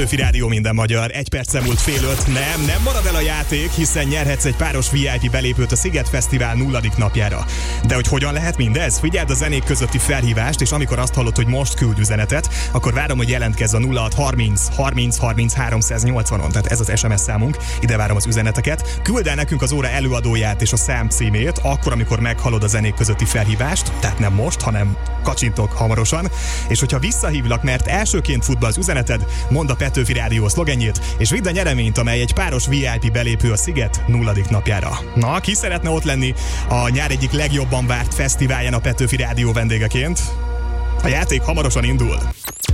Petőfi Rádió, minden magyar. 1 perc múlt fél 5. Nem marad el a játék, hiszen nyerhetsz egy páros VIP belépőt a Sziget Fesztivál 0. napjára. De hogy hogyan lehet mindez? Figyeld a zenék közötti felhívást, és amikor azt hallod, hogy most küld üzenetet, akkor várom, hogy jelentkezz a 0630 30 30 380-on. Tehát ez az SMS számunk, ide várom az üzeneteket. Küld el nekünk az óra előadóját és a szám címét, akkor, amikor meghallod a zenék közötti felhívást, tehát nem most, hanem kacsintok hamarosan. És hogyha visszahívlak, mert elsőként fut be az üzeneted, mondd a Petőfi Rádió szlogenjét, és vidd a nyereményt, amely egy páros VIP belépő a Sziget 0. napjára. Na, ki szeretne ott lenni a nyár egyik legjobban várt fesztiválján a Petőfi Rádió vendégeként? A játék hamarosan indul.